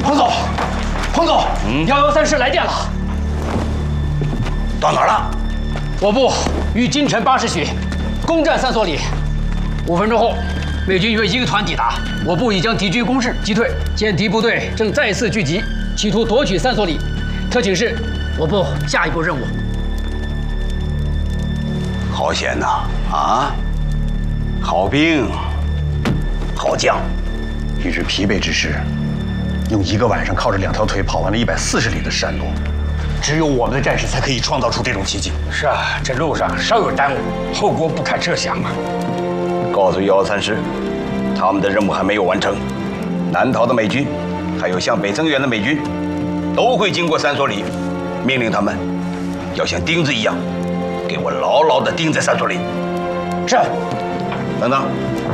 彭总，彭总，113师来电了， 到哪儿了？ 我部于今晨8时许攻占三所里，5分钟后，美军约1个团抵达，我部已将敌军攻势击退，见敌部队正再次聚集，企图夺取三所里，特请示我部下一步任务。 好险呐！啊，好兵，好将， 一支疲惫之师，用1个晚上靠着2条腿跑完了140里的山路。 只有我们的战士才可以创造出这种奇迹。 是啊，这路上稍有耽误，后果不堪设想啊！ 告诉113师，他们的任务还没有完成。南逃的美军，还有向北增援的美军，都会经过三所里。命令他们要像钉子一样，给我牢牢地钉在三所里。 是。 等等。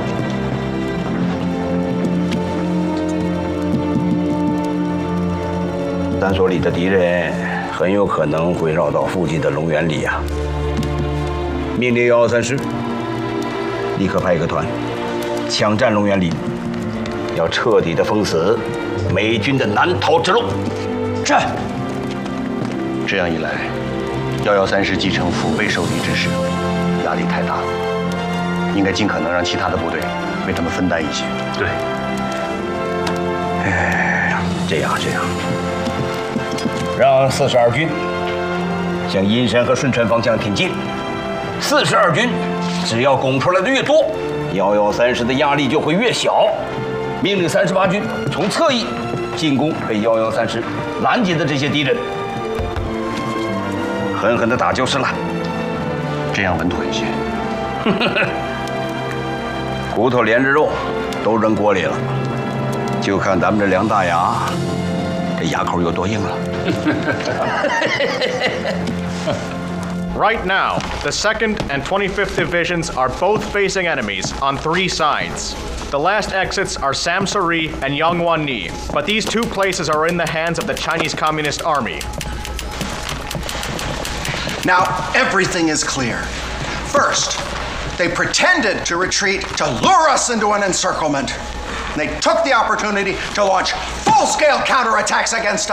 三所里的敌人很有可能会绕到附近的龙源里啊！命令113师立刻派一个团抢占龙源里，要彻底的封死美军的南逃之路。 是。 这样一来，113师继承腹背受敌之势，压力太大了，应该尽可能让其他的部队为他们分担一些。 对。 这样。 让42军向阴山和顺川方向挺进。42军只要拱出来的越多，113师的压力就会越小。命令38军从侧翼进攻被113师拦截的这些敌人，狠狠地打就是了。 这样稳妥一些。 骨头连着肉都扔锅里了，就看咱们这梁大牙这牙口有多硬了。 Right now, the 2nd and 25th Divisions are both facing enemies on 3 sides. The last exits are Samsari and Yangwani, but these 2 places are in the hands of the Chinese Communist Army. Now, everything is clear. First, they pretended to retreat to lure us into an encirclement. They took the opportunity to launch full-scale counterattacks against